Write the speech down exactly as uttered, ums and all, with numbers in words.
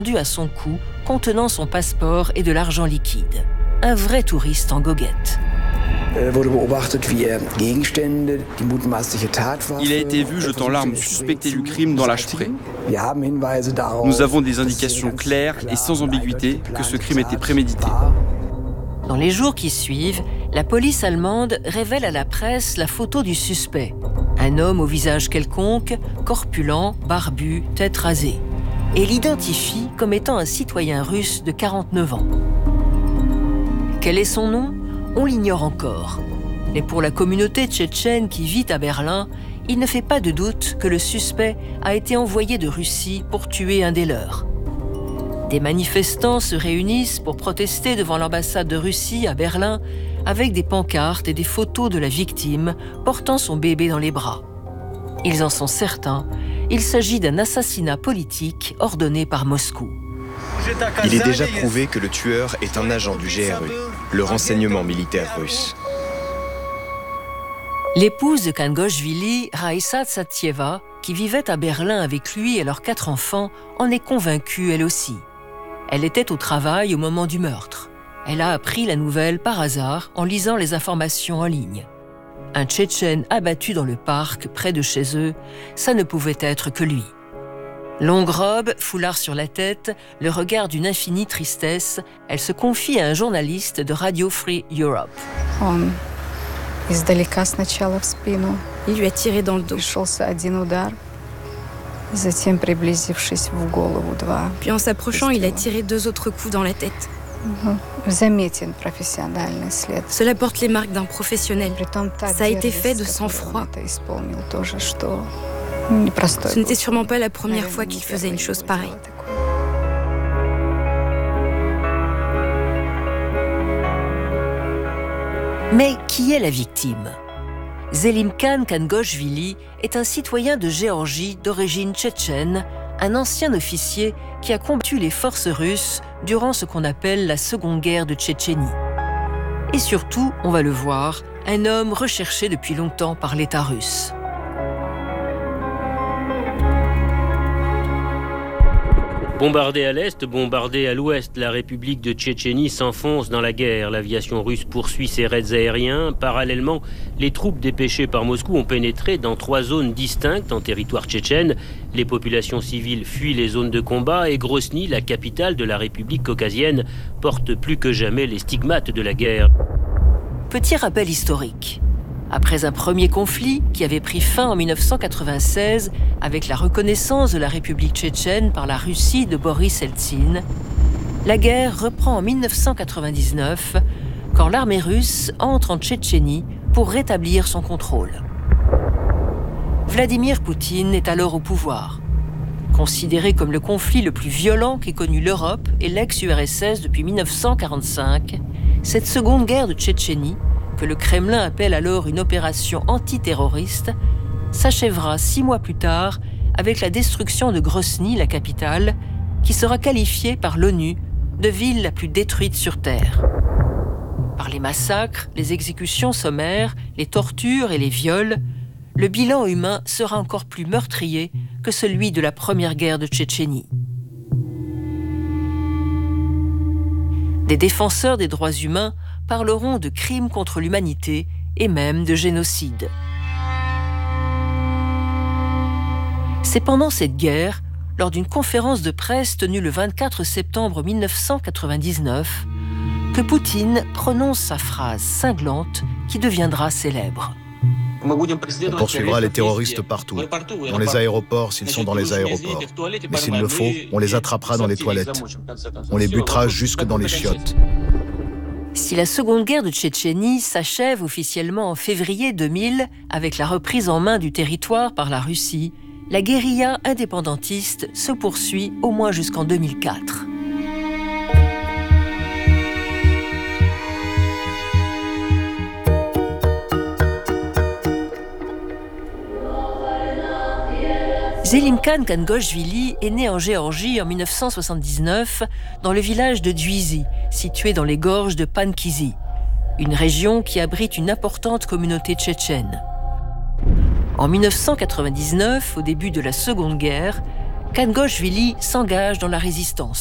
à son cou contenant son passeport et de l'argent liquide. Un vrai touriste en goguette. Il a été vu jetant l'arme suspectée du crime dans l'âge près. Nous avons des indications claires et sans ambiguïté que ce crime était prémédité. Dans les jours qui suivent, la police allemande révèle à la presse la photo du suspect. Un homme au visage quelconque, corpulent, barbu, tête rasée. Et l'identifie comme étant un citoyen russe de quarante-neuf ans. Quel est son nom ? On l'ignore encore. Mais pour la communauté tchétchène qui vit à Berlin, il ne fait pas de doute que le suspect a été envoyé de Russie pour tuer un des leurs. Des manifestants se réunissent pour protester devant l'ambassade de Russie à Berlin avec des pancartes et des photos de la victime portant son bébé dans les bras. Ils en sont certains, il s'agit d'un assassinat politique ordonné par Moscou. Il est déjà prouvé que le tueur est un agent du G R U, le renseignement militaire russe. L'épouse de Kangoshvili, Raïssa Tsatsieva, qui vivait à Berlin avec lui et leurs quatre enfants, en est convaincue elle aussi. Elle était au travail au moment du meurtre. Elle a appris la nouvelle par hasard en lisant les informations en ligne. Un Tchétchène abattu dans le parc, près de chez eux, ça ne pouvait être que lui. Longue robe, foulard sur la tête, le regard d'une infinie tristesse, elle se confie à un journaliste de Radio Free Europe. Il lui a tiré dans le dos. Puis en s'approchant, il a tiré deux autres coups dans la tête. Cela porte les marques d'un professionnel. Ça a été fait de sang-froid. Ce n'était sûrement pas la première fois qu'il faisait une chose pareille. Mais qui est la victime ? Zelimkhan Kangoshvili est un citoyen de Géorgie d'origine tchétchène, un ancien officier qui a combattu les forces russes durant ce qu'on appelle la Seconde Guerre de Tchétchénie. Et surtout, on va le voir, un homme recherché depuis longtemps par l'État russe. Bombardée à l'est, bombardée à l'ouest, la République de Tchétchénie s'enfonce dans la guerre. L'aviation russe poursuit ses raids aériens. Parallèlement, les troupes dépêchées par Moscou ont pénétré dans trois zones distinctes en territoire tchétchène. Les populations civiles fuient les zones de combat et Grozny, la capitale de la République caucasienne, porte plus que jamais les stigmates de la guerre. Petit rappel historique. Après un premier conflit qui avait pris fin en mille neuf cent quatre-vingt-seize avec la reconnaissance de la République tchétchène par la Russie de Boris Eltsine, la guerre reprend en mille neuf cent quatre-vingt-dix-neuf quand l'armée russe entre en Tchétchénie pour rétablir son contrôle. Vladimir Poutine est alors au pouvoir. Considéré comme le conflit le plus violent qu'ait connu l'Europe et l'ex-U R S S depuis mille neuf cent quarante-cinq, cette seconde guerre de Tchétchénie, que le Kremlin appelle alors une opération antiterroriste, s'achèvera six mois plus tard avec la destruction de Grozny, la capitale, qui sera qualifiée par l'ONU de ville la plus détruite sur Terre. Par les massacres, les exécutions sommaires, les tortures et les viols, le bilan humain sera encore plus meurtrier que celui de la première guerre de Tchétchénie. Des défenseurs des droits humains parleront de crimes contre l'humanité et même de génocide. C'est pendant cette guerre, lors d'une conférence de presse tenue le vingt-quatre septembre mille neuf cent quatre-vingt-dix-neuf, que Poutine prononce sa phrase cinglante qui deviendra célèbre. On poursuivra les terroristes partout, dans les aéroports s'ils sont dans les aéroports. Mais s'il le faut, on les attrapera dans les toilettes. On les butera jusque dans les chiottes. Si la Seconde Guerre de Tchétchénie s'achève officiellement en février deux mille avec la reprise en main du territoire par la Russie, la guérilla indépendantiste se poursuit au moins jusqu'en deux mille quatre. Zelimkhan Kangoshvili est né en Géorgie en mille neuf cent soixante-dix-neuf dans le village de Duizy, situé dans les gorges de Pankizi, une région qui abrite une importante communauté tchétchène. En mille neuf cent quatre-vingt-dix-neuf, au début de la Seconde Guerre, Kangoshvili s'engage dans la résistance.